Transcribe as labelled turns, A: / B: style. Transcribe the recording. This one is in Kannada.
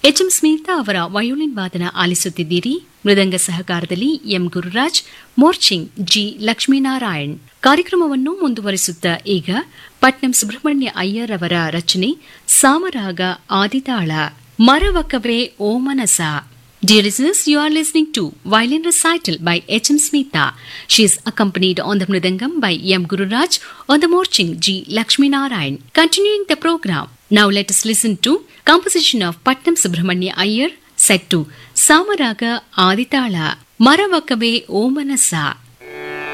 A: ಎಚ್ಎಂ ಸ್ಮಿತಾ ಅವರ ವಯೋಲಿನ್ ವಾದನ ಆಲಿಸುತ್ತಿದ್ದೀರಿ. ಮೃದಂಗ ಸಹಕಾರದಲ್ಲಿ ಎಂ ಗುರುರಾಜ್, ಮೋರ್ಚಿಂಗ್ ಜಿ ಲಕ್ಷ್ಮೀನಾರಾಯಣ್. ಕಾರ್ಯಕ್ರಮವನ್ನು ಮುಂದುವರಿಸುತ್ತಾ ಈಗ ಪಟ್ನಂ ಸುಬ್ರಹ್ಮಣ್ಯ ಅಯ್ಯರ್ ಅವರ ರಚನೆ ಸಾಮರಾಗ ಆದಿತಾಳ ಮರವಕವೇ ಓ ಮನಸ. Dear listeners, you are listening to Violin Recital by H.M. Smita. She is accompanied on the Mridangam by M. Gururaj, on the Morching G. Lakshmi Narayan. Continuing the program, now let us listen to composition of Patnam Subramanya Iyer, set to Samaraga Aditala, Maravakave O Manasa.